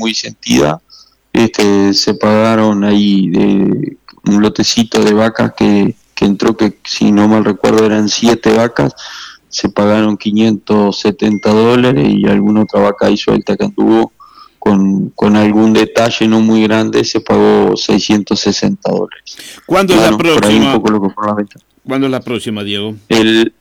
muy sentida. Se pagaron ahí de un lotecito de vacas que entró, que si no mal recuerdo eran 7 vacas, se pagaron $570, y alguna otra vaca ahí suelta que anduvo con algún detalle no muy grande se pagó $660. ¿Cuándo es la próxima? Por ahí un poco lo que fue la venta. ¿Cuándo es la próxima, Diego? El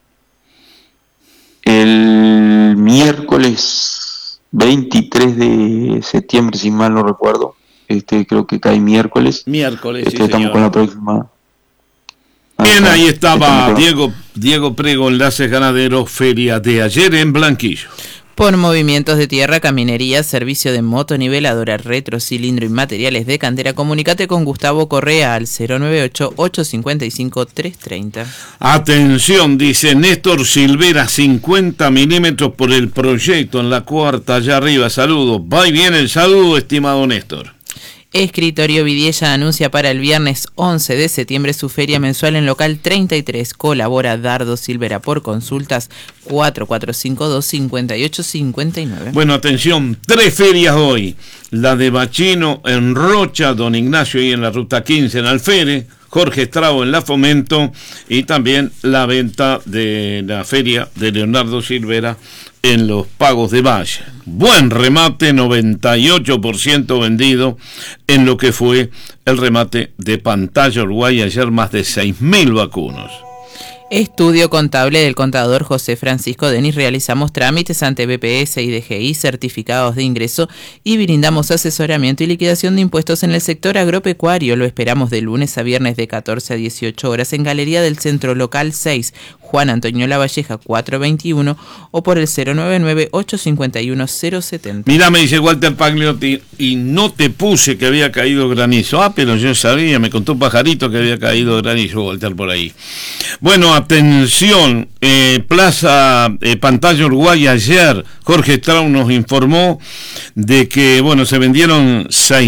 miércoles 23 de septiembre, si mal no recuerdo. Creo que cae miércoles. Miércoles, sí, estamos señor. con la próxima. Bien, ahí estaba Diego Prego, Enlaces Ganaderos, feria de ayer en Blanquillo. Por movimientos de tierra, caminería, servicio de moto, niveladora, retro, cilindro y materiales de cantera, comunicate con Gustavo Correa al 098-855-330. Atención, dice Néstor Silvera, 50 milímetros por el proyecto en la cuarta, allá arriba. Saludos. Va y viene el saludo, estimado Néstor. Escritorio Vidiella anuncia para el viernes 11 de septiembre su feria mensual en local 33. Colabora Dardo Silvera por consultas 4452-5859. Bueno, atención, 3 ferias hoy. La de Bachino en Rocha, Don Ignacio ahí en la ruta 15 en Alférez, Jorge Estrabo en La Fomento, y también la venta de la feria de Leonardo Silvera en los Pagos de Valle. Buen remate, 98% vendido en lo que fue el remate de Pantalla Uruguay. Ayer más de 6.000 vacunos. Estudio contable del contador José Francisco Denis. Realizamos trámites ante BPS y DGI, certificados de ingreso, y brindamos asesoramiento y liquidación de impuestos en el sector agropecuario. Lo esperamos de lunes a viernes de 14 a 18 horas en Galería del Centro, local 6, Juan Antonio Lavalleja 421, o por el 099-851-070. Mira, me dice Walter Pagliotti, y no te puse que había caído granizo. Pero yo sabía, me contó un pajarito que había caído granizo, Walter, por ahí. Bueno, atención, Plaza Pantalla Uruguay ayer, Jorge Strauss nos informó de que, bueno, se vendieron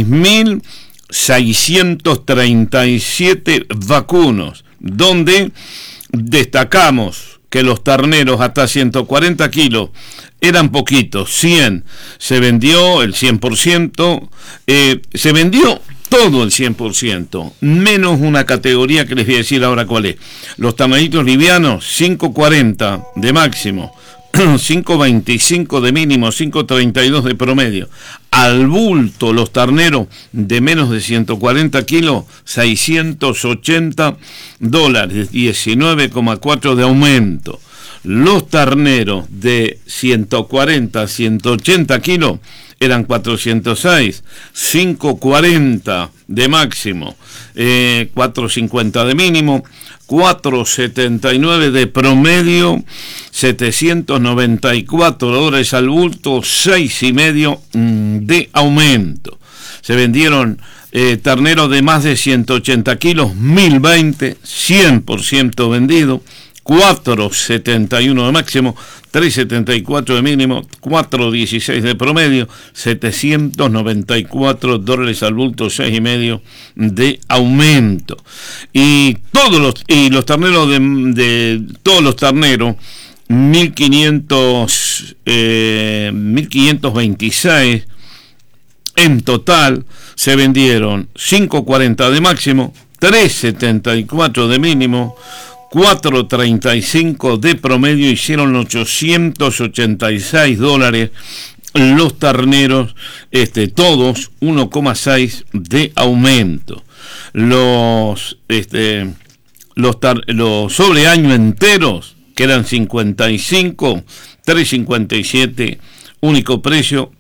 6.637 vacunos, donde destacamos que los terneros hasta 140 kilos eran poquitos, 100, se vendió el 100%, se vendió todo el 100%, menos una categoría que les voy a decir ahora cuál es. Los tamaditos livianos, 5.40 de máximo, 5.25 de mínimo, 5.32 de promedio. Al bulto, los terneros de menos de 140 kilos, $680, 19,4 de aumento. Los terneros de 140 a 180 kilos eran 406, 5.40 de máximo, 4.50 de mínimo, 4.79 de promedio, $794 al bulto, 6,5 de aumento. Se vendieron terneros de más de 180 kilos, 1.020, 100% vendido, 4.71 de máximo, 3.74 de mínimo, 4.16 de promedio, $794 al bulto, 6,5 de aumento. Y los terneros de todos los terneros, 1.526 en total, se vendieron 5.40 de máximo, 3.74 de mínimo, 4.35 de promedio. Hicieron $886 los terneros, todos 1,6 de aumento. Los sobre año enteros, que eran 55, 3.57, único precio,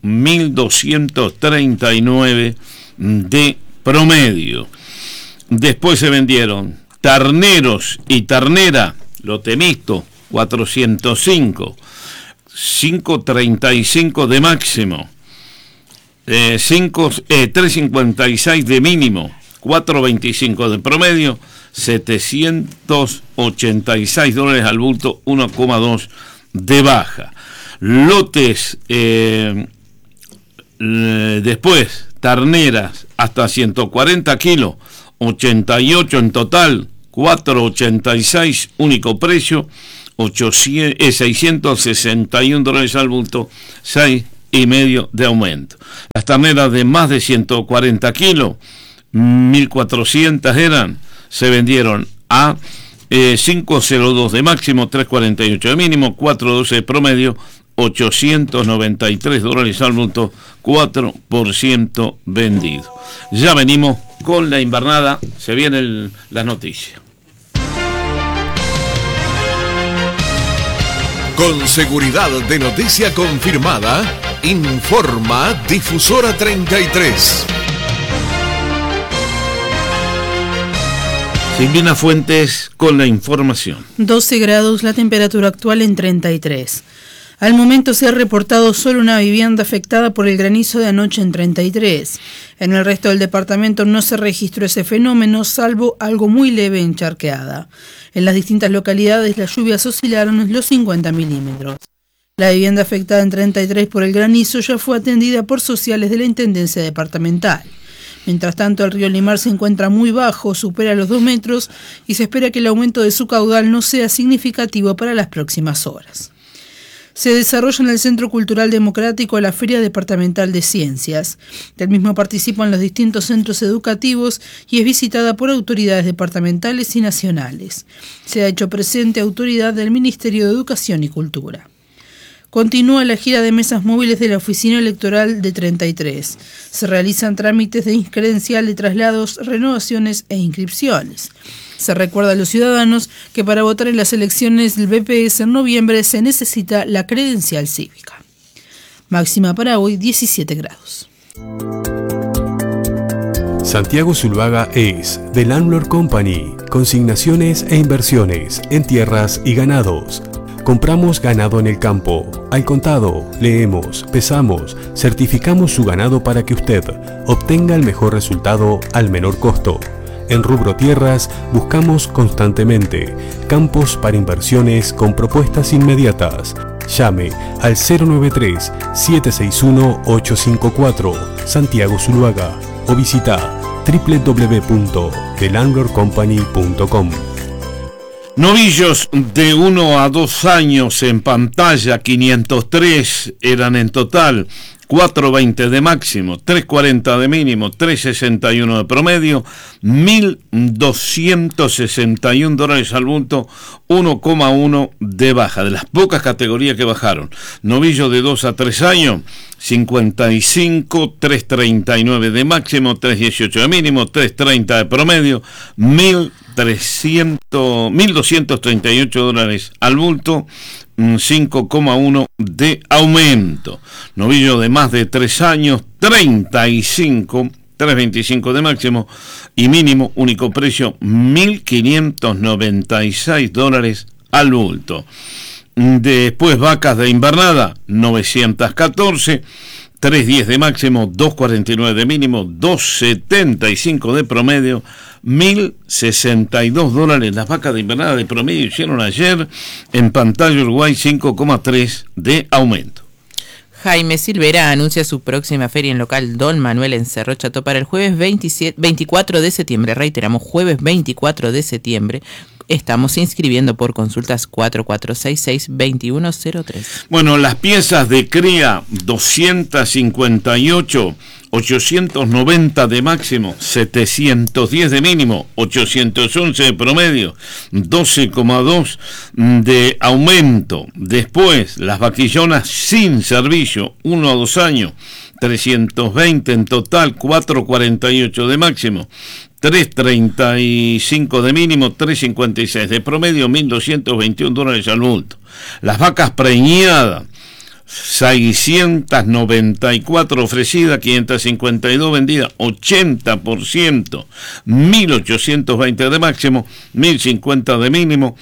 1.239 de promedio. Después se vendieron terneros y ternera, lote mixto, 405, 5.35 de máximo, 3.56 de mínimo, 4.25 de promedio, $786 al bulto, 1,2 de baja. Lotes, después, terneras hasta 140 kilos, 88 en total, 4.86, único precio, $661 al bulto, 6,5 de aumento. Las terneras de más de 140 kilos, 1.400 eran, se vendieron a 5.02 de máximo, 3.48 de mínimo, 4.12 de promedio, $893 al bulto, 4% vendido. Ya venimos con la invernada, se vienen las noticias. Con seguridad de noticia confirmada, informa Difusora 33. Silvina Fuentes con la información. 12 grados la temperatura actual en 33. Al momento se ha reportado solo una vivienda afectada por el granizo de anoche en 33. En el resto del departamento no se registró ese fenómeno, salvo algo muy leve en Charqueada. En las distintas localidades las lluvias oscilaron los 50 milímetros. La vivienda afectada en 33 por el granizo ya fue atendida por sociales de la Intendencia Departamental. Mientras tanto, el río Limar se encuentra muy bajo, supera los 2 metros y se espera que el aumento de su caudal no sea significativo para las próximas horas. Se desarrolla en el Centro Cultural Democrático la Feria Departamental de Ciencias. Del mismo participan los distintos centros educativos y es visitada por autoridades departamentales y nacionales. Se ha hecho presente autoridad del Ministerio de Educación y Cultura. Continúa la gira de mesas móviles de la Oficina Electoral de 33. Se realizan trámites de credencial de traslados, renovaciones e inscripciones. Se recuerda a los ciudadanos que para votar en las elecciones del BPS en noviembre se necesita la credencial cívica. Máxima para hoy 17 grados. Santiago Zuluaga es The Landlord Company, consignaciones e inversiones en tierras y ganados. Compramos ganado en el campo, al contado, leemos, pesamos, certificamos su ganado para que usted obtenga el mejor resultado al menor costo. En rubro tierras buscamos constantemente campos para inversiones con propuestas inmediatas. Llame al 093-761-854 Santiago Zuluaga o visita www.thelandlordcompany.com. Novillos de 1 a 2 años en pantalla, 503 eran en total, 4.20 de máximo, 3.40 de mínimo, 3.61 de promedio, $1.261 al bulto, 1,1 de baja. De las pocas categorías que bajaron, novillo de 2 a 3 años, 55, 3.39 de máximo, 3.18 de mínimo, 3.30 de promedio, $1.238 al bulto, 5,1 de aumento. Novillo de más de 3 años, 35, 3.25 de máximo y mínimo, único precio, $1.596 al bulto. Después vacas de invernada, 914, 3.10 de máximo, 2.49 de mínimo, 2.75 de promedio, $1.062. Las vacas de invernada de promedio hicieron ayer en pantalla Uruguay 5,3 de aumento. Jaime Silvera anuncia su próxima feria en local Don Manuel en Cerro Chato para el jueves 24 de septiembre. Reiteramos, jueves 24 de septiembre. Estamos inscribiendo por consultas 4466-2103. Bueno, las piezas de cría 258, 890 de máximo, 710 de mínimo, 811 de promedio, 12,2 de aumento. Después, las vaquillonas sin servicio, 1 a 2 años, 320 en total, 4,48 de máximo, 3.35 de mínimo, 3.56 de promedio, $1.221 al bulto. Las vacas preñadas, 694 ofrecidas, 552 vendidas, 80%, $1.820 de máximo, 1.050 de mínimo,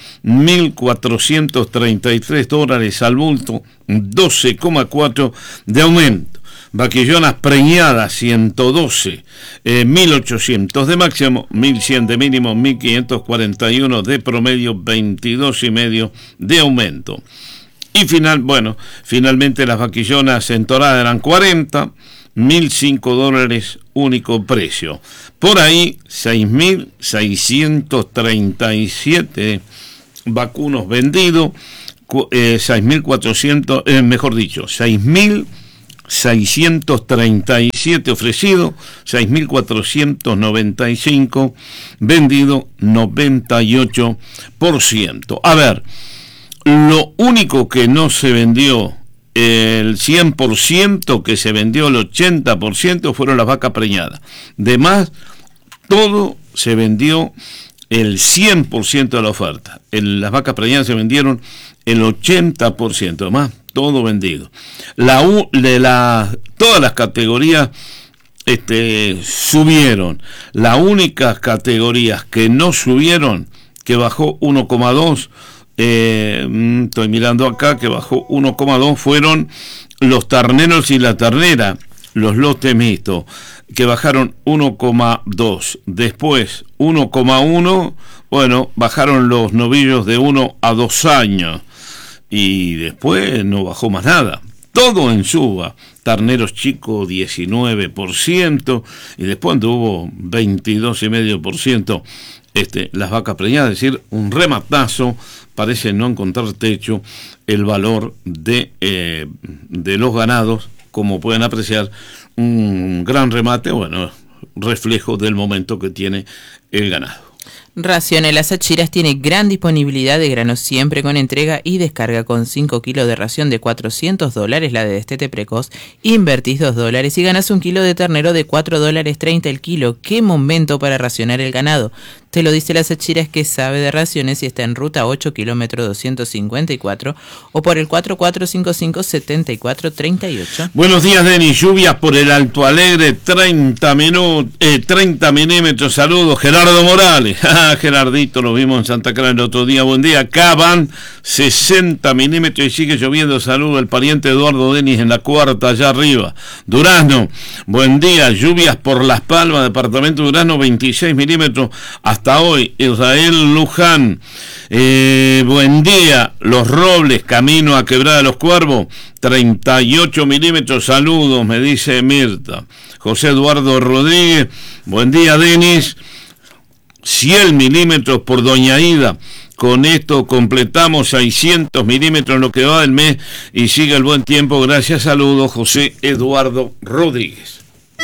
$1.433 al bulto, 12,4 de aumento. Vaquillonas preñadas 112, 1.800 de máximo, 1.100 de mínimo, 1.541 de promedio, 22,5 de aumento. Y finalmente las vaquillonas en torada eran 40, $1.005 único precio. Por ahí 6.637 vacunos vendidos, 6.400, mejor dicho, 6.637 637 ofrecido, 6.495 vendido, 98%. A ver, lo único que no se vendió, el 100%, que se vendió el 80%, fueron las vacas preñadas. De más, todo se vendió el 100% de la oferta. Las vacas preñadas se vendieron el 80%, más todo vendido. Todas las categorías subieron. Las únicas categorías que no subieron, que bajó 1,2, estoy mirando acá, que bajó 1,2, fueron los terneros y la ternera, los lotes mixtos, que bajaron 1,2. Después 1,1, bueno, bajaron los novillos de 1 a 2 años. Y después no bajó más nada. Todo en suba. Terneros chicos 19%, y después hubo 22,5%. Las vacas preñadas, es decir, un rematazo. Parece no encontrar techo el valor de los ganados, como pueden apreciar, un gran remate, bueno, reflejo del momento que tiene el ganado. Raciones Las Achiras tiene gran disponibilidad de granos siempre con entrega y descarga con 5 kilos de ración de $400, la de destete precoz, invertís $2 y ganas 1 kilo de ternero de $4.30 el kilo. ¡Qué momento para racionar el ganado! Te lo dice Las Achiras, que sabe de raciones y está en ruta 8, kilómetro 254, o por el 4455-7438. Buenos días, Denis. Lluvias por el Alto Alegre, 30 milímetros. Saludos, Gerardo Morales. Gerardito, lo vimos en Santa Clara el otro día. Buen día. Acá van 60 milímetros y sigue lloviendo. Saludo el pariente Eduardo Denis en la cuarta, allá arriba. Durazno, buen día. Lluvias por Las Palmas, departamento de Durazno, 26 milímetros. Hasta hoy, Israel Luján. Buen día. Los Robles, camino a Quebrada de los Cuervos, 38 milímetros. Saludos, me dice Mirta. José Eduardo Rodríguez, buen día, Denis. 100 milímetros por Doña Ida. Con esto completamos 600 milímetros en lo que va del mes y sigue el buen tiempo. Gracias, saludos, José Eduardo Rodríguez.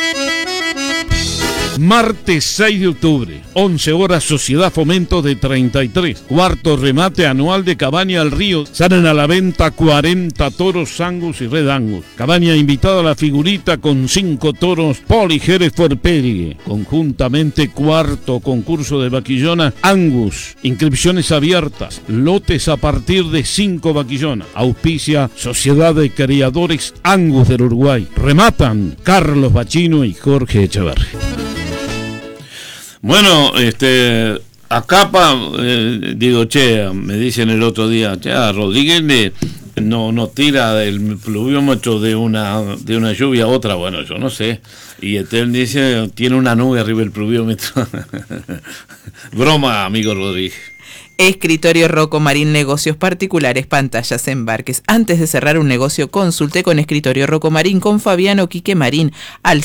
Martes 6 de octubre, 11 horas, Sociedad Fomento de 33. Cuarto remate anual de Cabaña al Río. Salen a la venta 40 toros Angus y Red Angus. Cabaña invitada a la figurita con 5 toros Poli Hereford Pérez. Conjuntamente, cuarto concurso de vaquillona Angus. Inscripciones abiertas. Lotes a partir de 5 vaquillonas. Auspicia Sociedad de Criadores Angus del Uruguay. Rematan Carlos Bachino y Jorge Echeverri. Bueno, acá me dicen el otro día, Rodríguez no tira del pluviómetro de una lluvia a otra. Bueno, yo no sé. Y Etel dice, tiene una nube arriba del pluviómetro. Broma, amigo Rodríguez. Escritorio Rocco Marín, negocios particulares, pantallas, embarques. Antes de cerrar un negocio, consulte con Escritorio Rocco Marín con Fabiano Quique Marín al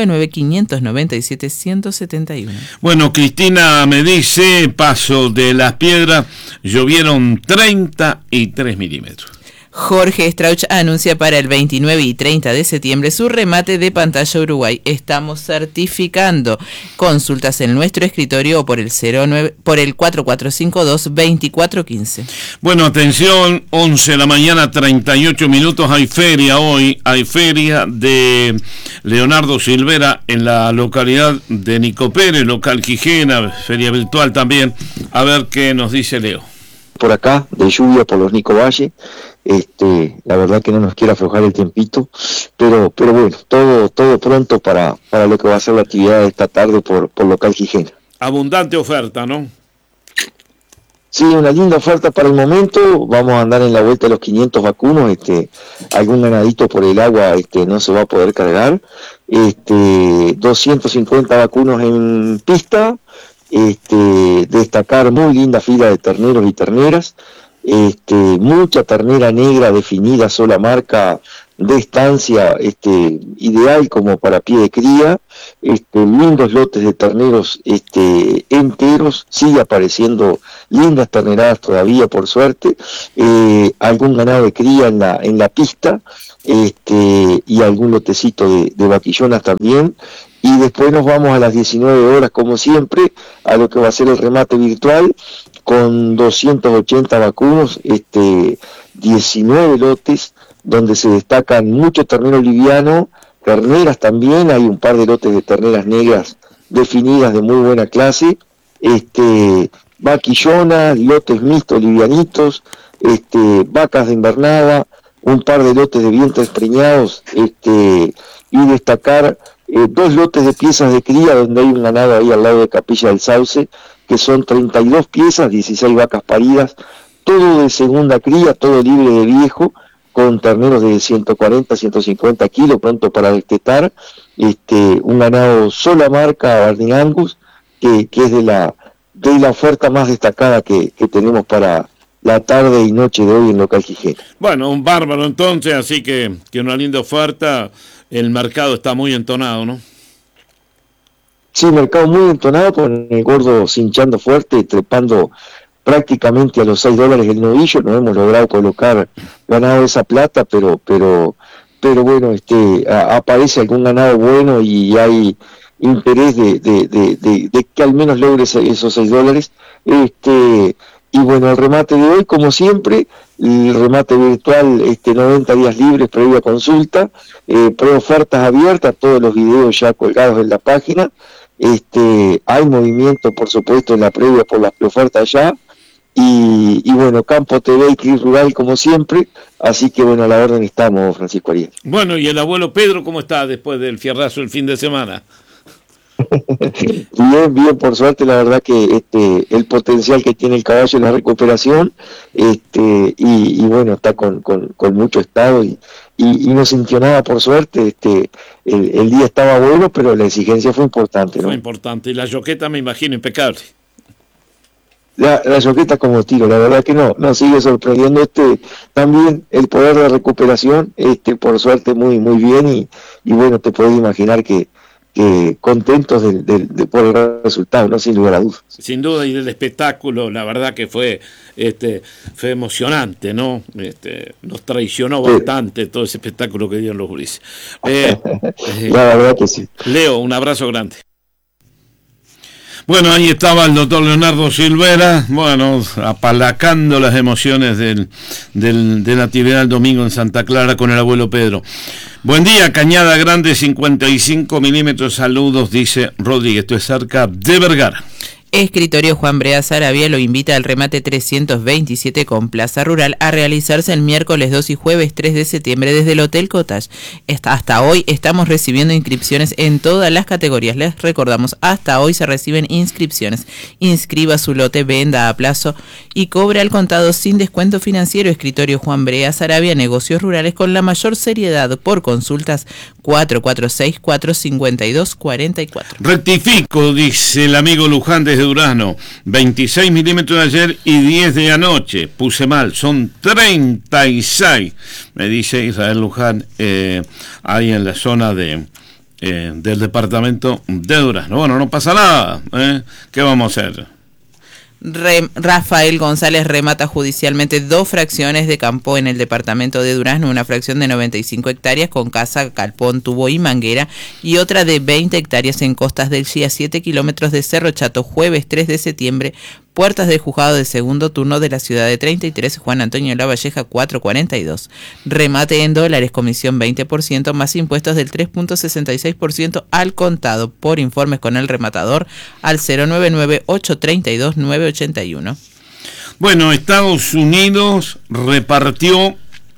099-597-171. Bueno, Cristina me dice, Paso de las Piedras, llovieron 33 milímetros. Jorge Strauch anuncia para el 29 y 30 de septiembre su remate de Pantalla Uruguay. Estamos certificando. Consultas en nuestro escritorio o por el 4452-2415. Bueno, atención, 11 de la mañana, 38 minutos. Hay feria hoy. Hay feria de Leonardo Silvera en la localidad de Nico Pérez, local Quijena, feria virtual también. A ver qué nos dice Leo. Por acá, de lluvia por los Nico Valle. La verdad que no nos quiere aflojar el tiempito, pero bueno, todo pronto para lo que va a ser la actividad de esta tarde por local Quijena. Abundante oferta, ¿no? Sí, una linda oferta para el momento. Vamos a andar en la vuelta de los 500 vacunos. Algún ganadito por el agua no se va a poder cargar. 250 vacunos en pista. Destacar muy linda fila de terneros y terneras. Mucha ternera negra definida, sola marca, estancia ideal como para pie de cría, lindos lotes de terneros enteros, sigue apareciendo lindas terneradas todavía por suerte, algún ganado de cría en la pista, y algún lotecito de vaquillonas también, y después nos vamos a las 19 horas como siempre a lo que va a ser el remate virtual con 280 vacunos, 19 lotes donde se destacan mucho ternero liviano, terneras también, hay un par de lotes de terneras negras definidas de muy buena clase, vaquillonas, lotes mixtos livianitos, vacas de invernada, un par de lotes de vientres preñados, y destacar 2 lotes de piezas de cría donde hay un ganado ahí al lado de Capilla del Sauce, que son 32 piezas, 16 vacas paridas, todo de segunda cría, todo libre de viejo, con terneros de 140, 150 kilos, pronto para destetar, un ganado sola marca Barney Angus, que es de la oferta más destacada que tenemos para la tarde y noche de hoy en Local Quijera. Bueno, un bárbaro entonces, así que una linda oferta, el mercado está muy entonado, ¿no? Sí, mercado muy entonado, con el gordo cinchando fuerte, trepando prácticamente a los $6 el novillo. No hemos logrado colocar ganado de esa plata, pero bueno, aparece algún ganado bueno y hay interés de que al menos logre esos $6. Y bueno, el remate de hoy, como siempre, el remate virtual, 90 días libres previa consulta, preofertas abiertas, todos los videos ya colgados en la página, hay movimiento, por supuesto, en la previa por las preofertas ya, y bueno, Campo TV y Cris Rural como siempre, así que bueno, a la orden estamos, Francisco Ariel. Bueno, ¿y el abuelo Pedro cómo está después del fierrazo el fin de semana? Bien, por suerte, la verdad que el potencial que tiene el caballo en la recuperación, y bueno, está con mucho estado y no sintió nada, por suerte. El día estaba bueno, pero la exigencia fue importante, ¿no? Fue importante, y la yoqueta me imagino impecable. La yoqueta como tiro, la verdad que no sigue sorprendiendo también el poder de recuperación, por suerte muy bien, y bueno, te puedes imaginar que contentos por el resultado, no, sin lugar a dudas. Sin duda, y del espectáculo, la verdad que fue emocionante, ¿no? Nos traicionó bastante todo ese espectáculo que dieron los gurises. La verdad que sí. Leo, un abrazo grande. Bueno, ahí estaba el doctor Leonardo Silvera, bueno, apalacando las emociones de la actividad del domingo en Santa Clara con el abuelo Pedro. Buen día, Cañada Grande, 55 milímetros, saludos, dice Rodríguez, esto es cerca de Vergara. Escritorio Juan Brea Saravia lo invita al remate 327 con Plaza Rural a realizarse el miércoles 2 y jueves 3 de septiembre desde el Hotel Cottage. Hasta hoy estamos recibiendo inscripciones en todas las categorías. Les recordamos, hasta hoy se reciben inscripciones. Inscriba su lote, venda a plazo y cobre al contado sin descuento financiero. Escritorio Juan Brea Saravia, negocios rurales con la mayor seriedad. Por consultas 446-452-44. Rectifico, dice el amigo Luján de Durazno, 26 milímetros de ayer y 10 de anoche, puse mal, son 36, me dice Israel Luján, ahí en la zona del departamento de Durazno. Bueno, no pasa nada, ¿qué vamos a hacer? Rafael González remata judicialmente 2 fracciones de campo en el departamento de Durazno, una fracción de 95 hectáreas con casa, galpón, tubo y manguera, y otra de 20 hectáreas en Costas del Chi, a 7 kilómetros de Cerro Chato, jueves 3 de septiembre, puertas del juzgado de segundo turno de la ciudad de 33, Juan Antonio Lavalleja 442. Remate en dólares, comisión 20% más impuestos del 3.66% al contado. Por informes con el rematador al 099-832-981. Bueno, Estados Unidos repartió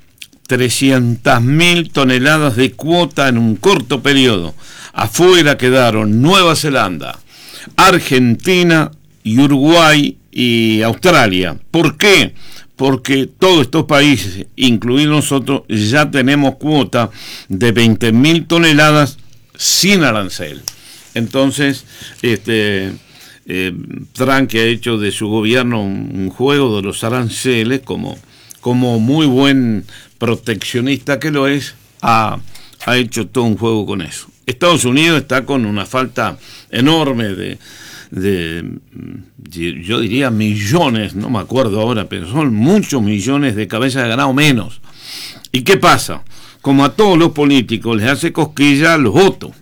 300.000 toneladas de cuota en un corto periodo. Afuera quedaron Nueva Zelanda, Argentina y Uruguay y Australia. ¿Por qué? Porque todos estos países, incluidos nosotros, ya tenemos cuota de 20.000 toneladas sin arancel. Entonces, Trump, que ha hecho de su gobierno un juego de los aranceles, como muy buen proteccionista que lo es, ha hecho todo un juego con eso. Estados Unidos está con una falta enorme de yo diría millones, no me acuerdo ahora, pero son muchos millones de cabezas de ganado menos. ¿Y qué pasa? Como a todos los políticos les hace cosquilla los votos.